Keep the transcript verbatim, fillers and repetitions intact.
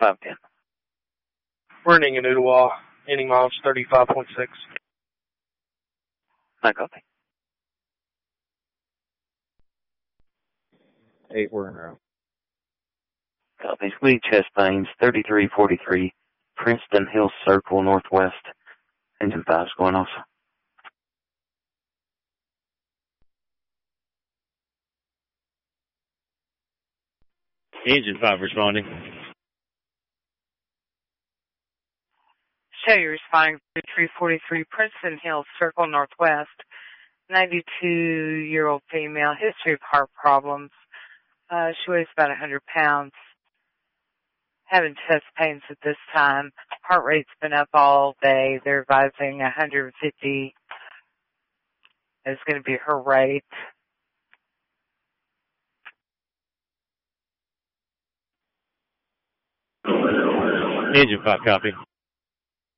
five ten. Running in Ottawa, any miles thirty-five point six. I copy. Eight, we're in route. Copy. Sweet chest pains, thirty-three forty-three, Princeton Hills Circle, Northwest. Engine five's going off. Engine five responding. Show you responding to three forty-three Princeton Hills Circle Northwest. ninety-two-year-old female, history of heart problems. Uh, she weighs about one hundred pounds. Having chest pains at this time. Heart rate's been up all day. They're advising one hundred fifty is going to be her rate. Engine five, copy.